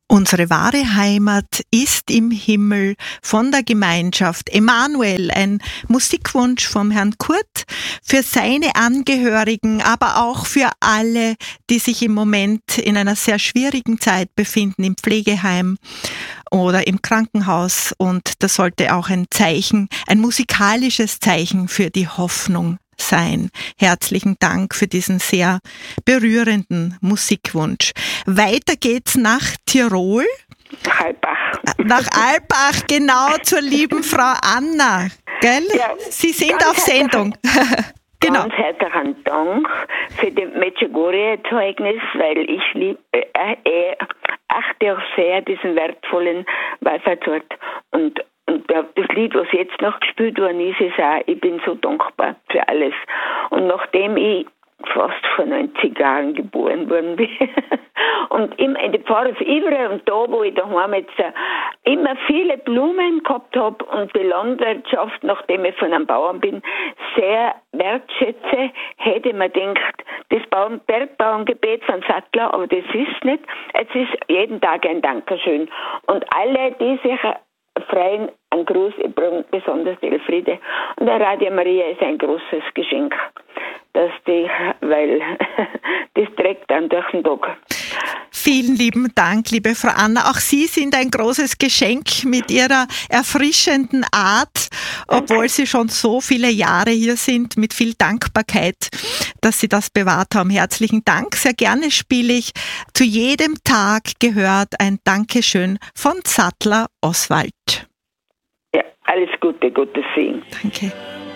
Unsere wahre Heimat ist im Himmel von der Gemeinschaft. Emanuel, ein Musikwunsch vom Herrn Kurt für seine Angehörigen, aber auch für alle, die sich im Moment in einer sehr schwierigen Zeit befinden, im Pflegeheim oder im Krankenhaus. Und das sollte auch ein Zeichen, ein musikalisches Zeichen für die Hoffnung sein. Herzlichen Dank für diesen sehr berührenden Musikwunsch. Weiter geht's nach Tirol. Nach Alpbach. Nach Alpbach, genau, zur lieben Frau Anna. Gell? Ja, Sie sind auf Sendung. Genau. Ganz herzlichen Dank für das Medjugorje-Zeugnis, weil ich achte auch sehr diesen wertvollen Wallfahrtsort. Und das Lied, was jetzt noch gespielt worden ist, ist auch, ich bin so dankbar für alles. Und nachdem ich fast vor 90 Jahren geboren worden bin und immer in der Pfarre überall und da, wo ich daheim jetzt immer viele Blumen gehabt habe und die Landwirtschaft, nachdem ich von einem Bauern bin, sehr wertschätze, hätte man gedacht, das Bergbauerngebet von Sattler, aber das ist nicht. Es ist jeden Tag ein Dankeschön. Und alle, die sich freien, ein Gruß, ich bringe besonders die Elfriede. Und der Radio Maria ist ein großes Geschenk, weil das trägt dann durch den Tag. Vielen lieben Dank, liebe Frau Anna. Auch Sie sind ein großes Geschenk mit Ihrer erfrischenden Art, obwohl Sie schon so viele Jahre hier sind, mit viel Dankbarkeit, dass Sie das bewahrt haben. Herzlichen Dank. Sehr gerne spiele ich Zu jedem Tag gehört ein Dankeschön von Sattler Oswald. Ja, alles Gute, Gottes Segen. Danke.